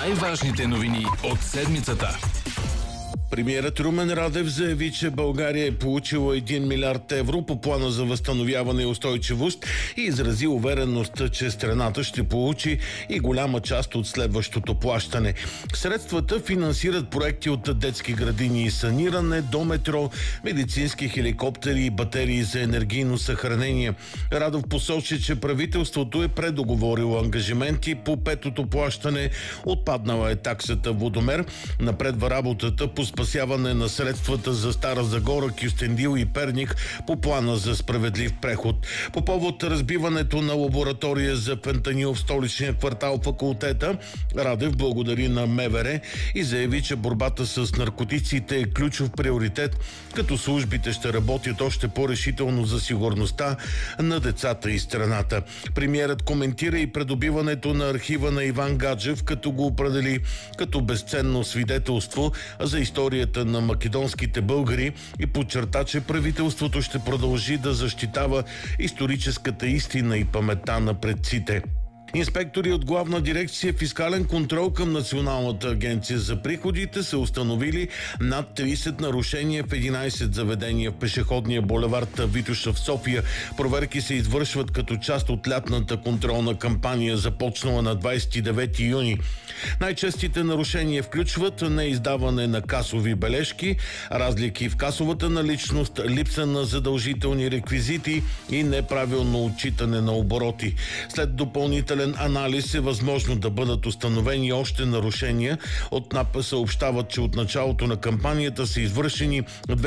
Най-важните новини от седмицата. Премиерът Румен Радев заяви, че България е получила 1 милиард евро по плана за възстановяване и устойчивост и изрази увереност, че страната ще получи и голяма част от следващото плащане. Средствата финансират проекти от детски градини и саниране до метро, медицински хеликоптери и батерии за енергийно съхранение. Радев посочи, че правителството е предоговорило ангажименти по петото плащане, отпаднала е таксата водомер, напредва работата по спасяване на средствата за Стара Загора, Кюстендил и Перник по плана за справедлив преход. По повод разбиването на лаборатория за фентанил в столичния квартал Факултета, Радев благодари на МВР и заяви, че борбата с наркотиците е ключов приоритет, като службите ще работят още по-решително за сигурността на децата и страната. Премиерът коментира и придобиването на архива на Иван Гаджев, като го определи като безценно свидетелство за историята на македонските българи и подчерта, че правителството ще продължи да защитава историческата истина и паметта на предците. Инспектори от Главна дирекция фискален контрол към Националната агенция за приходите са установили над 30 нарушения в 11 заведения в пешеходния булевард Витоша в София. Проверки се извършват като част от лятната контролна кампания, започнала на 29 юни. Най-честите нарушения включват неиздаване на касови бележки, разлики в касовата наличност, липса на задължителни реквизити и неправилно отчитане на обороти. След допълнителен анализ е възможно да бъдат установени още нарушения. От НАП съобщават, че от началото на кампанията са извършени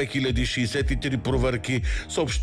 2063 проверки с общо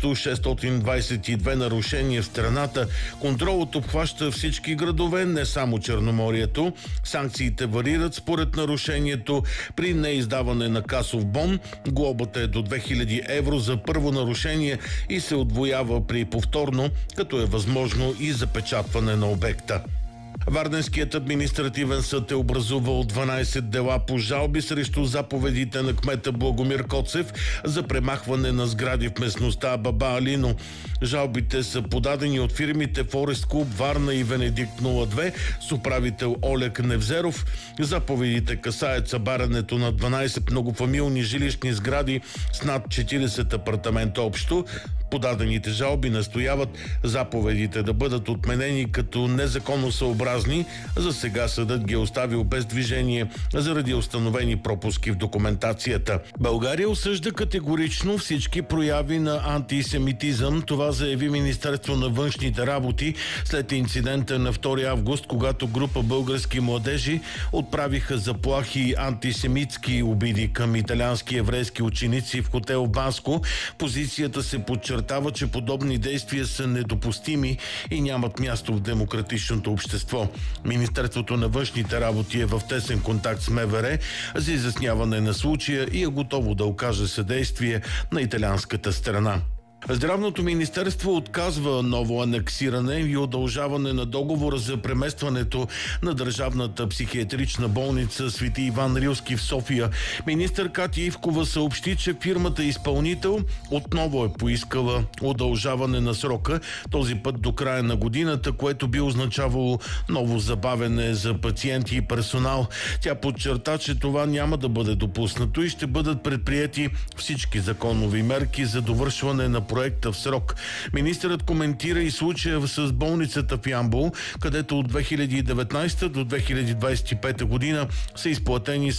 622 нарушения в страната. Контролът обхваща всички градове, не само Черноморието. Санкциите варират според нарушението. При неиздаване на касов бон глобата е до 2000 евро за първо нарушение и се удвоява при повторно, като е възможно и запечатване на обекта. Варденският административен съд е образувал 12 дела по жалби срещу заповедите на кмета Благомир Коцев за премахване на сгради в местността Баба Алино. Жалбите са подадени от фирмите Форест Клуб Варна и Венедикт 02 с управител Олег Невзеров. Заповедите касаят събарянето на 12 многофамилни жилищни сгради с над 40 апартамента общо. Подадените жалби настояват заповедите да бъдат отменени като незаконосъобразни. За сега съдът ги е оставил без движение заради установени пропуски в документацията. България осъжда категорично всички прояви на антисемитизъм. Това заяви Министерство на външните работи след инцидента на 2 август, когато група български младежи отправиха заплахи и антисемитски обиди към италиански еврейски ученици в хотел Банско. Позицията се подчертава, че подобни действия са недопустими и нямат място в демократичното общество. Министерството на външните работи е в тесен контакт с МВР за изясняване на случая и е готово да окаже съдействие на италианската страна. Здравното министерство отказва ново анексиране и удължаване на договора за преместването на държавната психиатрична болница Свети Иван Рилски в София. Министър Катя Ивкова съобщи, че фирмата изпълнител отново е поискала удължаване на срока, този път до края на годината, което би означавало ново забавене за пациенти и персонал. Тя подчерта, че това няма да бъде допуснато и ще бъдат предприети всички законови мерки за довършване на проекта в срок. Министърът коментира и случая с болницата в Ямбол, където от 2019 до 2025 година са изплатени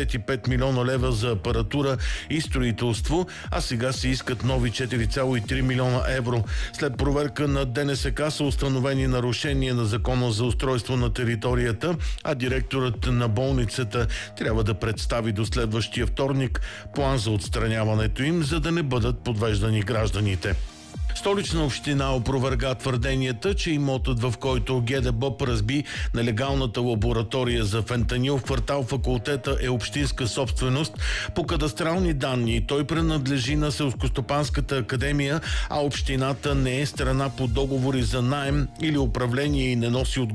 75 милиона лева за апаратура и строителство, а сега се искат нови 4,3 милиона евро. След проверка на ДНСК са установени нарушения на Закона за устройство на територията, а директорът на болницата трябва да представи до следващия вторник план за отстраняването им, за да не бъдат подвеждани гражданите. Столична община опроверга твърденията, че имотът, в който ГДБОП разби нелегалната лаборатория за фентанил в квартал Факултета, е общинска собственост. По кадастрални данни той принадлежи на Селскостопанската академия, а общината не е страна по договори за наем или управление и не носи отговорност